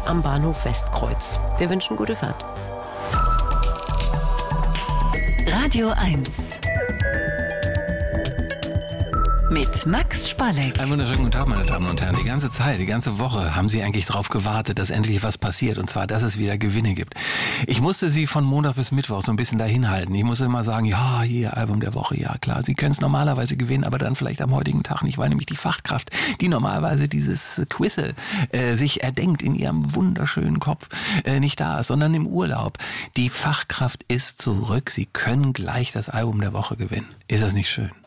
am Bahnhof Westkreuz. Wir wünschen gute Fahrt. Radio 1 mit Max Spalleck. Einen wunderschönen guten Tag, meine Damen und Herren. Die ganze Zeit, die ganze Woche haben Sie eigentlich darauf gewartet, dass endlich was passiert. Und zwar, dass es wieder Gewinne gibt. Ich musste Sie von Montag bis Mittwoch so ein bisschen dahin halten. Ich musste immer sagen, ja, hier, Album der Woche, ja klar. Sie können es normalerweise gewinnen, aber dann vielleicht am heutigen Tag nicht, weil nämlich die Fachkraft, die normalerweise dieses Quizze sich erdenkt in ihrem wunderschönen Kopf, nicht da ist, sondern im Urlaub. Die Fachkraft ist zurück. Sie können gleich das Album der Woche gewinnen. Ist das nicht schön?